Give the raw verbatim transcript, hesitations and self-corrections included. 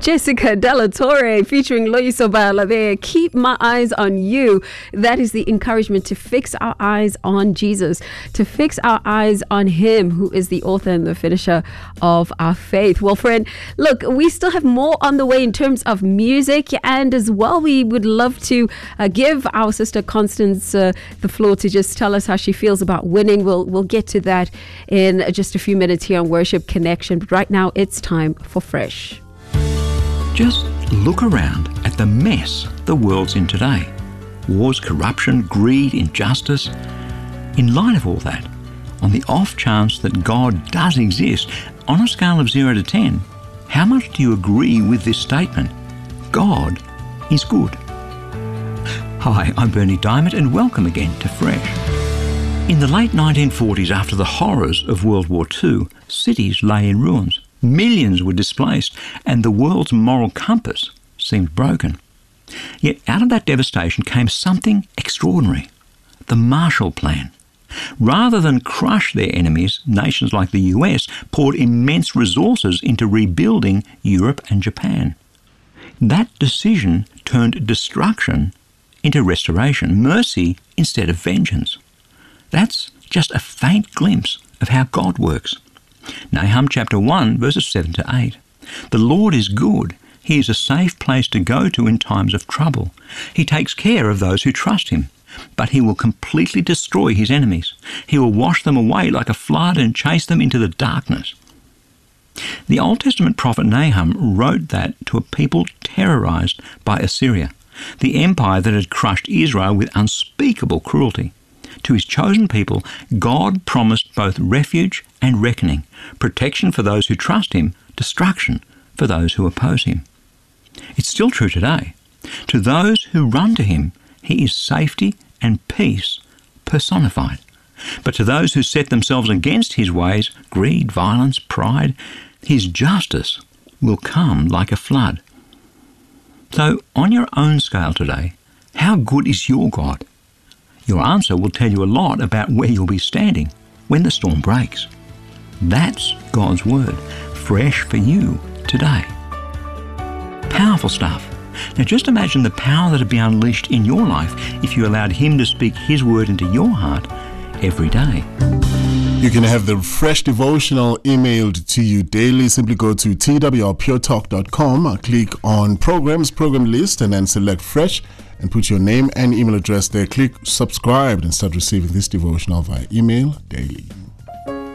Jessica Della Torre featuring Loyiso Bala there. Keep my eyes on you. That is the encouragement to fix our eyes on Jesus, to fix our eyes on him who is the author and the finisher of our faith. Well, friend, look, we still have more on the way in terms of music, and as well we would love to uh, give our sister Constance uh, the floor to just tell us how she feels about winning. We'll, we'll get to that in just a few minutes here on Worship Connection, but right now it's time for Fresh. Just look around at the mess the world's in today. Wars, corruption, greed, injustice. In light of all that, on the off chance that God does exist, on a scale of zero to ten, how much do you agree with this statement? God is good. Hi, I'm Bernie Diamond and welcome again to Fresh. In the late nineteen forties, after the horrors of World War Two, cities lay in ruins. Millions were displaced and the world's moral compass seemed broken. Yet out of that devastation came something extraordinary, the Marshall Plan. Rather than crush their enemies, nations like the U S poured immense resources into rebuilding Europe and Japan. That decision turned destruction into restoration, mercy instead of vengeance. That's just a faint glimpse of how God works. Nahum chapter one, verses seven to eight. The Lord is good. He is a safe place to go to in times of trouble. He takes care of those who trust him, but he will completely destroy his enemies. He will wash them away like a flood and chase them into the darkness. The Old Testament prophet Nahum wrote that to a people terrorized by Assyria, the empire that had crushed Israel with unspeakable cruelty. To his chosen people, God promised both refuge and reckoning, protection for those who trust him, destruction for those who oppose him. It's still true today. To those who run to him, he is safety and peace personified. But to those who set themselves against his ways, greed, violence, pride, his justice will come like a flood. So, on your own scale today, how good is your God? Your answer will tell you a lot about where you'll be standing when the storm breaks. That's God's Word, fresh for you today. Powerful stuff. Now just imagine the power that would be unleashed in your life if you allowed him to speak his word into your heart every day. You can have the Fresh devotional emailed to you daily. Simply go to t w r pure talk dot com, click on Programs, Program List, and then select Fresh and put your name and email address there. Click subscribe and start receiving this devotional via email daily.